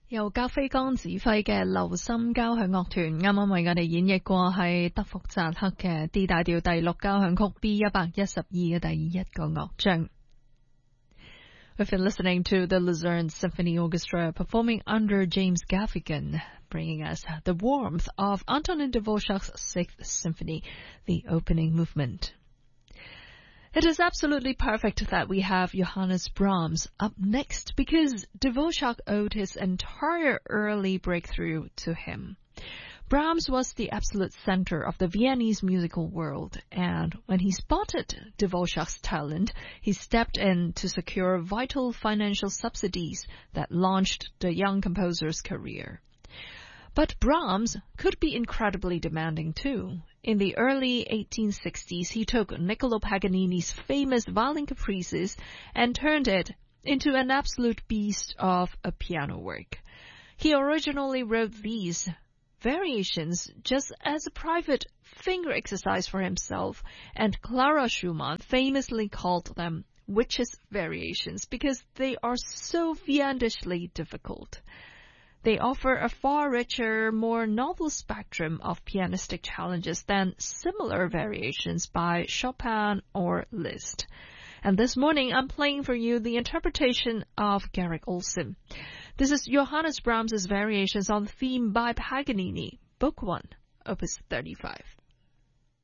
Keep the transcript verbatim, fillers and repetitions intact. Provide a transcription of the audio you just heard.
由格菲剛指揮嘅流心交響樂團啱啱為我哋演繹過係德福扎克嘅 D 大調第六交響曲 B 一百一十二嘅第一個樂章。We've been listening to the Luzerne Symphony Orchestra performing under James Gaffigan, bringing us the warmth of Antonin Dvorak's Sixth Symphony, the opening movement. It is absolutely perfect that we have Johannes Brahms up next because Dvorak owed his entire early breakthrough to him. Brahms was the absolute center of the Viennese musical world, and when he spotted Dvorak's talent, he stepped in to secure vital financial subsidies that launched the young composer's career. But Brahms could be incredibly demanding too. In the early eighteen sixties, he took Niccolo Paganini's famous Violin Caprices and turned it into an absolute beast of a piano work. He originally wrote these variations just as a private finger exercise for himself, and Clara Schumann famously called them witches' variations because they are so fiendishly difficult. They offer a far richer, more novel spectrum of pianistic challenges than similar variations by Chopin or Liszt. And this morning, I'm playing for you the interpretation of Garrick Olson. This is Johannes Brahms' variations on the theme by Paganini, Book one, Opus thirty-five.